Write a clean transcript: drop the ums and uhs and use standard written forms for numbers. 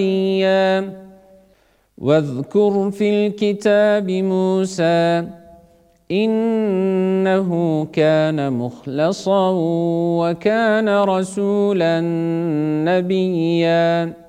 واذكر في الكتاب موسى إنه كان مخلصا وكان رسولا نبيا